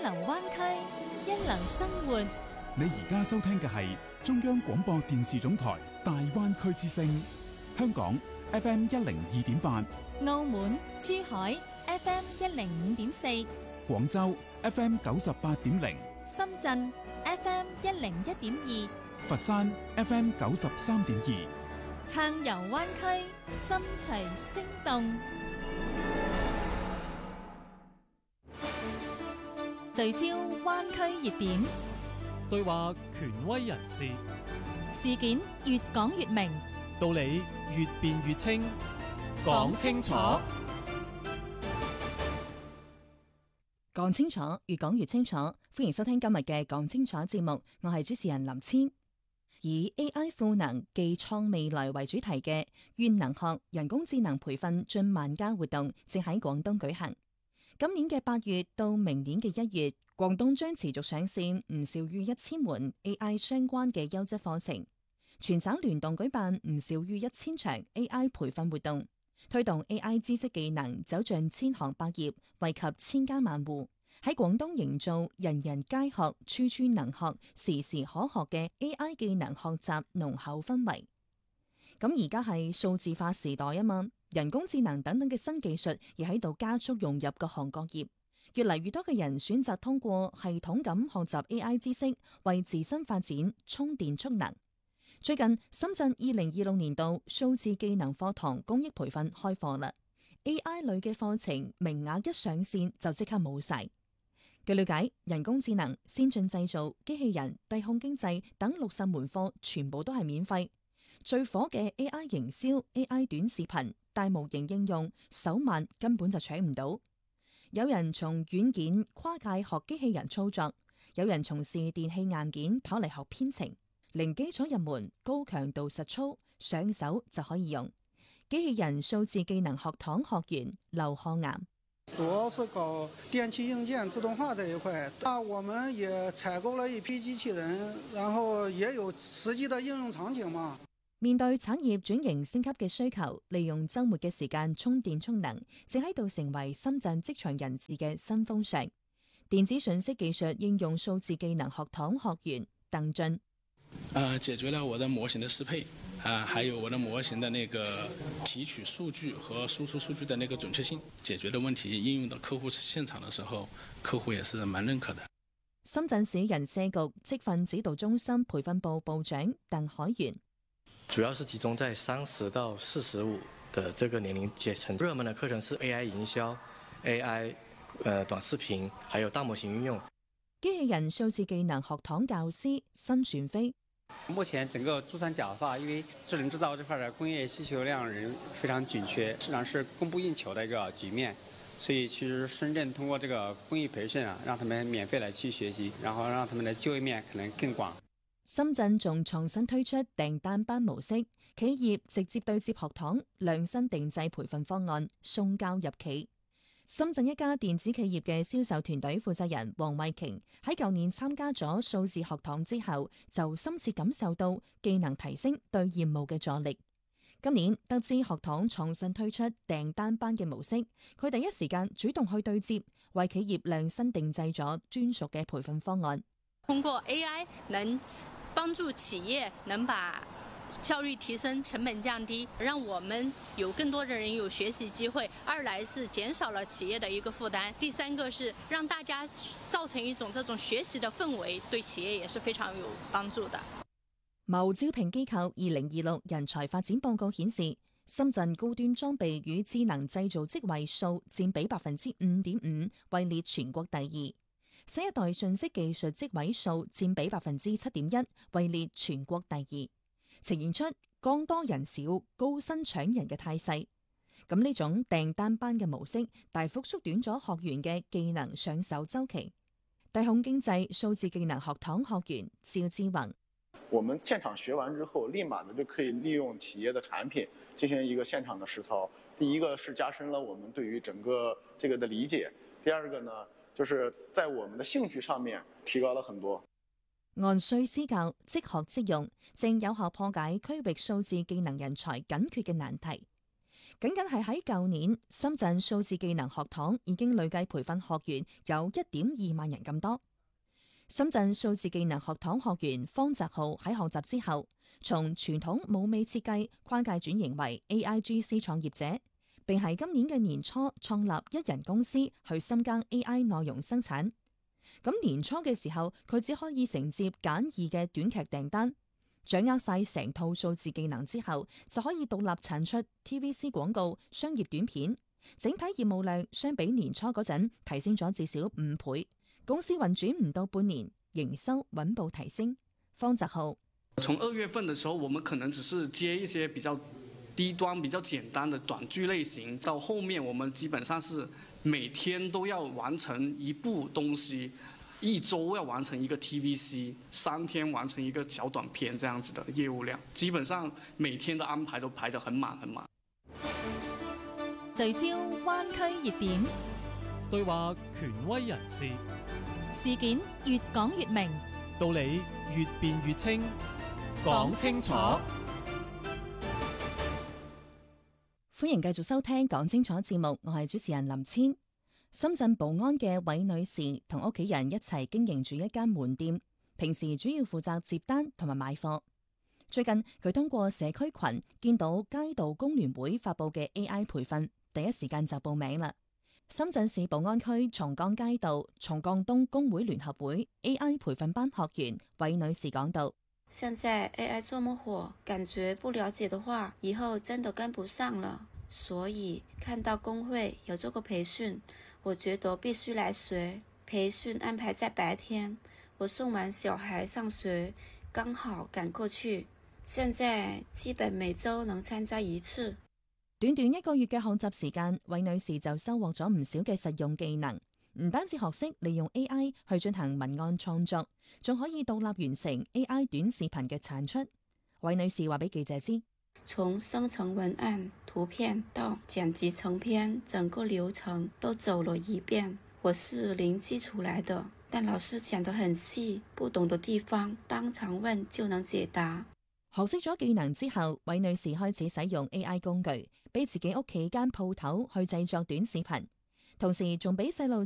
流灣區，一流生活。 你而家收聽嘅係中央廣播電視總台大灣區之聲，香港 FM 102.8， 澳門、珠海 FM 105.4， 廣州 FM 98.0， 深圳 FM 101.2， 佛山 FM 93.2， 暢遊灣區，心隨聲動。聚焦灣區熱點， 對話權威人士， 事件越講越明， 道理越辯越清，講清楚， 講清楚，越講越清楚。歡迎收聽今日嘅講清楚節目，我係主持人林千。以 AI 賦能技創未來為主題嘅願能學人工智能培訓進萬家活動正喺廣東舉行。今年嘅8月到明年嘅1月，廣東將持續上線唔少於1000門 AI 相關嘅優質課程，全省聯動舉辦唔少於1000場 AI 培訓活動，推動 AI 知識技能走進千行百業，惠及千家萬戶，喺廣東營造人人皆學、處處能學、時時可學嘅 AI 技能學習濃厚氛圍。咁而家係數字化時代啊嘛，人工智能等等嘅新技術亦喺度加速融入各行各業，越嚟越多嘅人選擇通過系統咁學習 AI 知識，為自身發展充電蓄能。最近深圳2026年度數字技能課堂公益培訓開課啦， AI 類嘅課程名額一上線就即刻冇晒。據了解，人工智能、先進製造、機器人、低空經濟等60門課全部都係免費。最火嘅 AI 營銷、AI 短視頻、大模型應用，手慢根本就搶唔到。有人從軟件跨界學機器人操作，有人從事電器硬件跑嚟學編程，零基礎入門，高強度實操，上手就可以用。機器人數字技能學堂學員劉漢岩。 主要是搞電氣硬件自動化這一塊，我們也採購了一批機器人，然後也有實際的應用場景嘛。 面對產業轉型升級嘅需求，利用週末嘅時間充電充能，正喺度成為深圳職場人士嘅新風尚。電子信息技術應用數字技能學堂學員鄧俊。 解決了我的模型的適配，還有我的模型的那個提取數據和輸出數據的那個準確性，解決的問題應用到客戶現場的時候，客戶也是蠻認可的。 深圳市人社局職訓指導中心培訓部部長鄧海源。 主要是集中在30到45的這個年齡階層，熱門的課程是 AI 營銷、AI 短視頻，還有大模型運用。 機器人數字技能學堂教師申旋飛。 目前整個珠三角的話，因為智能製造這塊的工業需求量人非常緊缺，市場是供不應求的一個局面，所以其實深圳通過這個公益培訓讓他們免費來去學習，然後讓他們的就業面可能更廣。 深圳仲創新推出訂單班模式，企業直接對接學堂，量身定製培訓方案送交入企。深圳一家電子企業嘅銷售團隊負責人黃慧瓊喺舊年參加咗數字學堂之後，就深切感受到技能提升對業務嘅助力。今年得知學堂創新推出訂單班嘅模式，佢第一時間主動去對接，為企業量身定製咗專屬嘅培訓方案。 通過 AI 能幫助企業能把效率提升、成本降低，讓我們有更多的人有學習機會。二來是減少了企業的一個負擔，第三個是讓大家造成一種這種學習的氛圍，對企業也是非常有幫助的。 某招聘機構2026人才發展報告顯示，深圳高端裝備與智能製造職位數佔比5.5%，位列全國第二。新一代信息技術職位數佔比7.1%，位列全國第二，呈現出剛多人少、高薪搶人嘅態勢。咁呢種訂單班嘅模式，大幅縮短咗學員嘅技能上手週期。低空經濟數字技能學堂學員趙志宏。 我們現場學完之後，立馬的就可以利用企業的產品進行一個現場的實操。第一個是加深了我們對於整個這個的理解，第二個呢，就是在我們的興趣上面提高了很多。 按需施教，即學即用，正有效破解區域數字技能人才緊缺嘅難題。 僅係喺舊年，深圳數字技能學堂已經累計培訓學員有1.2萬人咁多。深圳數字技能學堂學員方澤浩喺學習之後，從傳統舞美設計跨界轉型為 AIGC 創業者，並喺今年嘅年初創立一人公司去深耕 AI 內容生產。咁年初嘅時候，佢只可以承接簡易嘅短劇訂單。掌握晒成套數字技能之後，就可以獨立產出 TVC 廣告、商業短片，整體業務量相比年初嗰陣提升咗至少5倍。公司運轉唔到半年，營收穩步提升。方澤浩： 從2月份的時候，我們可能只是接一些比較低端、比較簡單的短劇類型，到後面我們基本上是每天都要完成一部東西。1週要完成一個 TVC， 3天完成一個小短片，這樣子的業務量，基本上每天的安排都排得很滿很滿。 聚焦灣區熱點， 對話權威人士， 事件越講越明， 道理越辯越清，講清楚。 歡迎繼續收聽《講清楚》節目，我係主持人林千。深圳寶安嘅韋女士同屋企人一齊經營住一間門店，平時主要負責接單同埋買貨。最近佢通過社區群見到街道工聯會發佈嘅 AI 培訓，第一時間就報名啦。深圳市寶安區松江街道松江東工會聯合會 AI 培訓班學員韋女士講道： 現在 AI 這麼火，感覺不了解的話，以後真的跟不上了。所以看到工會有這個培訓，我覺得必須來學。培訓安排在白天，我送完小孩上學，剛好趕過去。現在基本每週能參加一次。 短短1個月嘅學習時間，韋女士就收穫咗唔少嘅實用技能，唔單止學識利用 AI 去進行文案創作，仲可以獨立完成 AI 短視頻嘅產出。韋女士話俾記者知： 從生成文案、圖片到剪輯成片，整個流程都走了一遍。我是零基礎來的，但老師講得很細，不懂的地方當場問就能解答。 學識咗技能之後，韋女士開始使用 AI 工具，俾自己屋企間鋪頭去製作短視頻，同時仲俾細路